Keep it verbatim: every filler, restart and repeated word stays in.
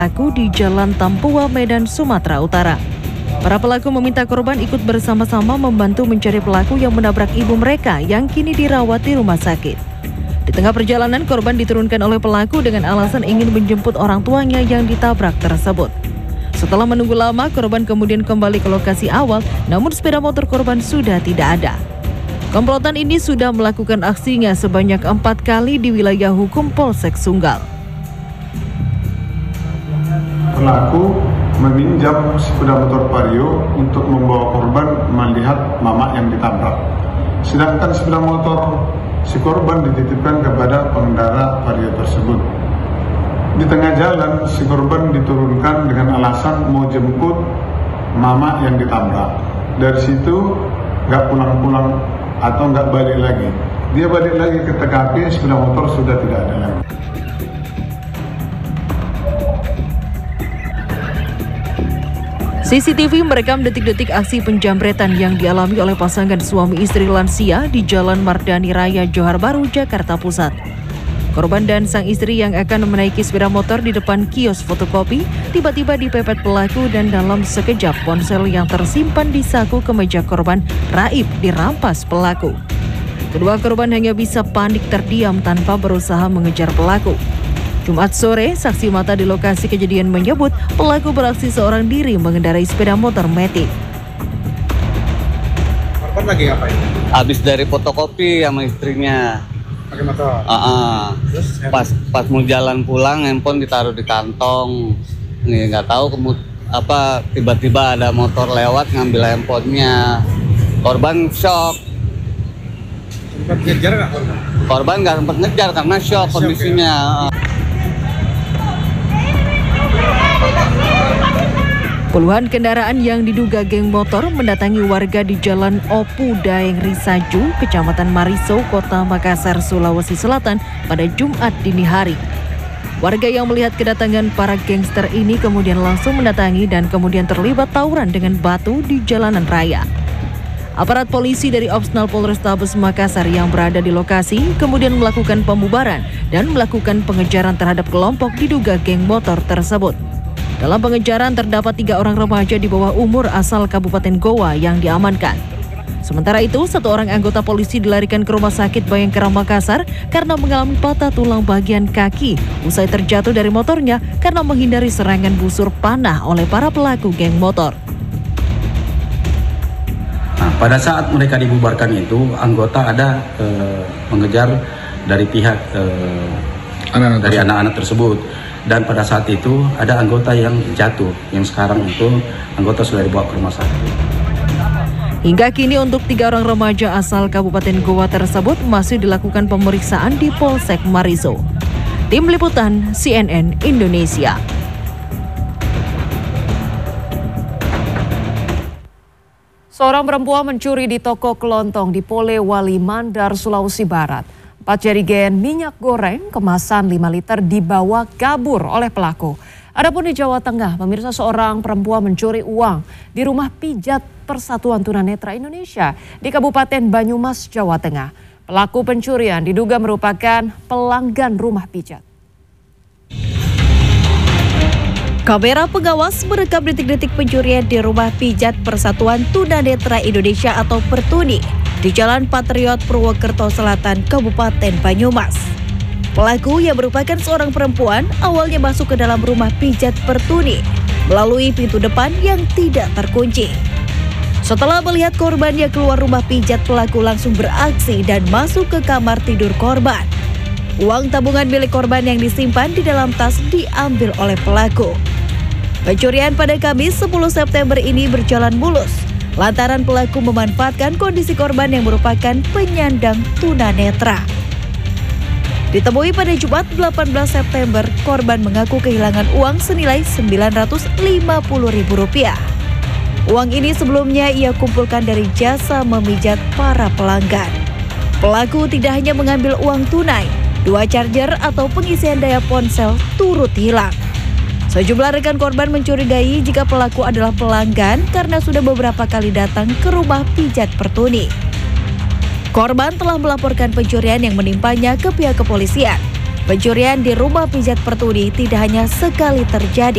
pelaku di Jalan Tampua, Medan, Sumatera Utara. Para pelaku meminta korban ikut bersama-sama membantu mencari pelaku yang menabrak ibu mereka yang kini dirawat di rumah sakit. Di tengah perjalanan, korban diturunkan oleh pelaku dengan alasan ingin menjemput orang tuanya yang ditabrak tersebut. Setelah menunggu lama, korban kemudian kembali ke lokasi awal, namun sepeda motor korban sudah tidak ada. Komplotan ini sudah melakukan aksinya sebanyak empat kali di wilayah hukum Polsek Sunggal. Pelaku meminjam sepeda motor Vario untuk membawa korban melihat mama yang ditabrak. Sedangkan sepeda motor si korban dititipkan kepada pengendara Vario tersebut. Di tengah jalan, si korban diturunkan dengan alasan mau jemput mama yang ditabrak. Dari situ nggak pulang-pulang atau nggak balik lagi. Dia balik lagi ke T K P, sepeda motor sudah tidak ada lagi. C C T V merekam detik-detik aksi penjamretan yang dialami oleh pasangan suami istri lansia di Jalan Mardani Raya, Johar Baru, Jakarta Pusat. Korban dan sang istri yang akan menaiki sepeda motor di depan kios fotokopi tiba-tiba dipepet pelaku dan dalam sekejap ponsel yang tersimpan di saku kemeja korban raib dirampas pelaku. Kedua korban hanya bisa panik terdiam tanpa berusaha mengejar pelaku. Jumat sore, saksi mata di lokasi kejadian menyebut pelaku beraksi seorang diri mengendarai sepeda motor Matic. Korban lagi ngapain? Habis dari fotokopi sama istrinya. Pakai motor? Uh -uh. Terus? Pas, pas mau jalan pulang, handphone ditaruh di kantong. Nih nggak tahu kemud apa tiba-tiba ada motor lewat ngambil handphonenya. Korban shock. Sempat ngejar nggak korban? Korban nggak sempat ngejar karena shock Shock, kondisinya. Ya? Puluhan kendaraan yang diduga geng motor mendatangi warga di Jalan Opu Daeng Risaju, Kecamatan Mariso, Kota Makassar, Sulawesi Selatan pada Jumat dini hari. Warga yang melihat kedatangan para gangster ini kemudian langsung mendatangi dan kemudian terlibat tawuran dengan batu di jalanan raya. Aparat polisi dari Opsnal Polrestabes Makassar yang berada di lokasi kemudian melakukan pembubaran dan melakukan pengejaran terhadap kelompok diduga geng motor tersebut. Dalam pengejaran terdapat tiga orang remaja di bawah umur asal Kabupaten Goa yang diamankan. Sementara itu, satu orang anggota polisi dilarikan ke Rumah Sakit Bayangkara Makassar karena mengalami patah tulang bagian kaki usai terjatuh dari motornya karena menghindari serangan busur panah oleh para pelaku geng motor. Nah, pada saat mereka dibubarkan itu, anggota ada eh, mengejar dari pihak eh, anak -anak dari anak-anak tersebut. Dan pada saat itu ada anggota yang jatuh, yang sekarang itu anggota sudah dibawa ke rumah sakit. Hingga kini untuk tiga orang remaja asal Kabupaten Goa tersebut masih dilakukan pemeriksaan di Polsek Mariso. Tim Liputan C N N Indonesia. Seorang perempuan mencuri di toko kelontong di Polewali Mandar, Sulawesi Barat. Empat jerigen minyak goreng kemasan lima liter dibawa kabur oleh pelaku. Adapun di Jawa Tengah, pemirsa, seorang perempuan mencuri uang di rumah pijat Persatuan Tunanetra Indonesia di Kabupaten Banyumas, Jawa Tengah. Pelaku pencurian diduga merupakan pelanggan rumah pijat. Kamera pengawas merekam detik-detik pencurian di rumah pijat Persatuan Tunanetra Indonesia atau Pertuni di Jalan Patriot Purwokerto Selatan, Kabupaten Banyumas. Pelaku yang merupakan seorang perempuan awalnya masuk ke dalam rumah pijat Pertuni melalui pintu depan yang tidak terkunci. Setelah melihat korban yang keluar rumah pijat, pelaku langsung beraksi dan masuk ke kamar tidur korban. Uang tabungan milik korban yang disimpan di dalam tas diambil oleh pelaku. Pencurian pada Kamis sepuluh September ini berjalan mulus lantaran pelaku memanfaatkan kondisi korban yang merupakan penyandang tunanetra. Ditemui pada Jumat delapan belas September, korban mengaku kehilangan uang senilai sembilan ratus lima puluh ribu rupiah. Uang ini sebelumnya ia kumpulkan dari jasa memijat para pelanggan. Pelaku tidak hanya mengambil uang tunai, dua charger atau pengisian daya ponsel turut hilang. Sejumlah rekan korban mencurigai jika pelaku adalah pelanggan karena sudah beberapa kali datang ke rumah pijat Pertuni. Korban telah melaporkan pencurian yang menimpanya ke pihak kepolisian. Pencurian di rumah pijat Pertuni tidak hanya sekali terjadi.